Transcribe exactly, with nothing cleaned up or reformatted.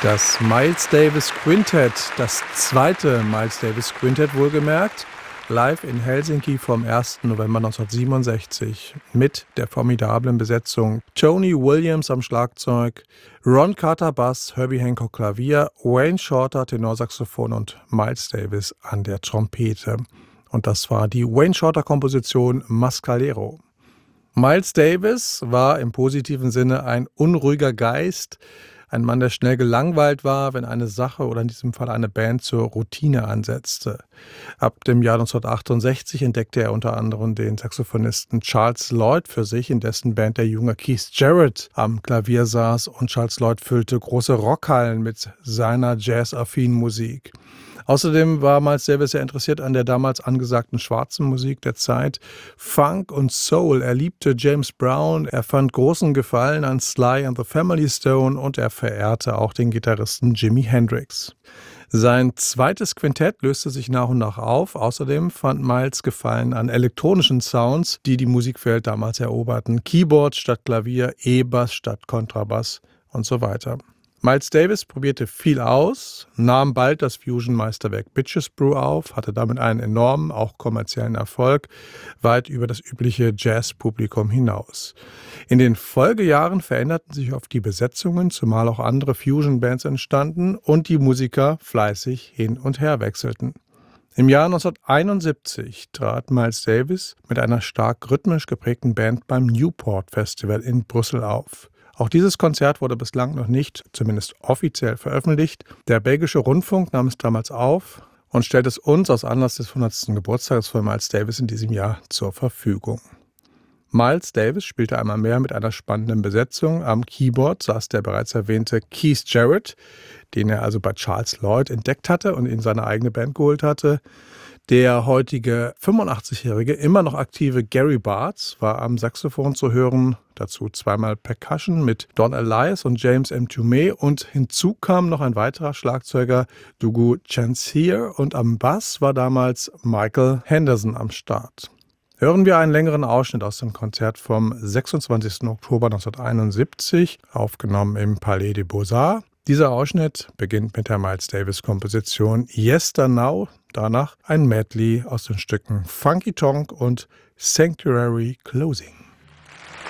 Das Miles Davis Quintett, das zweite Miles Davis Quintett wohlgemerkt, live in Helsinki vom ersten November neunzehnhundertsiebenundsechzig mit der formidablen Besetzung Tony Williams am Schlagzeug, Ron Carter Bass, Herbie Hancock Klavier, Wayne Shorter Tenorsaxophon und Miles Davis an der Trompete. Und das war die Wayne Shorter Komposition Mascalero. Miles Davis war im positiven Sinne ein unruhiger Geist, ein Mann, der schnell gelangweilt war, wenn eine Sache oder in diesem Fall eine Band zur Routine ansetzte. Ab dem Jahr neunzehnhundertachtundsechzig entdeckte er unter anderem den Saxophonisten Charles Lloyd für sich, in dessen Band der junge Keith Jarrett am Klavier saß, und Charles Lloyd füllte große Rockhallen mit seiner jazz-affinen Musik. Außerdem war Miles Davis sehr interessiert an der damals angesagten schwarzen Musik der Zeit, Funk und Soul. Er liebte James Brown, er fand großen Gefallen an Sly and the Family Stone und er verehrte auch den Gitarristen Jimi Hendrix. Sein zweites Quintett löste sich nach und nach auf. Außerdem fand Miles Gefallen an elektronischen Sounds, die die Musikwelt damals eroberten. Keyboard statt Klavier, E-Bass statt Kontrabass und so weiter. Miles Davis probierte viel aus, nahm bald das Fusion-Meisterwerk Bitches Brew auf, hatte damit einen enormen, auch kommerziellen Erfolg, weit über das übliche Jazz-Publikum hinaus. In den Folgejahren veränderten sich oft die Besetzungen, zumal auch andere Fusion-Bands entstanden und die Musiker fleißig hin und her wechselten. Im Jahr neunzehnhunderteinundsiebzig trat Miles Davis mit einer stark rhythmisch geprägten Band beim Newport Festival in Brüssel auf. Auch dieses Konzert wurde bislang noch nicht, zumindest offiziell, veröffentlicht. Der belgische Rundfunk nahm es damals auf und stellt es uns aus Anlass des hundertsten Geburtstages von Miles Davis in diesem Jahr zur Verfügung. Miles Davis spielte einmal mehr mit einer spannenden Besetzung. Am Keyboard saß der bereits erwähnte Keith Jarrett, den er also bei Charles Lloyd entdeckt hatte und in seine eigene Band geholt hatte. Der heutige fünfundachtzigjährige, immer noch aktive Gary Bartz war am Saxophon zu hören, dazu zweimal Percussion mit Don Elias und James M. Tumay, und hinzu kam noch ein weiterer Schlagzeuger, Dougou Chancier, und am Bass war damals Michael Henderson am Start. Hören wir einen längeren Ausschnitt aus dem Konzert vom sechsundzwanzigsten Oktober neunzehnhunderteinundsiebzig, aufgenommen im Palais des Beaux-Arts. Dieser Ausschnitt beginnt mit der Miles Davis-Komposition Yesternow, danach ein Medley aus den Stücken Funky Tonk und Sanctuary Closing.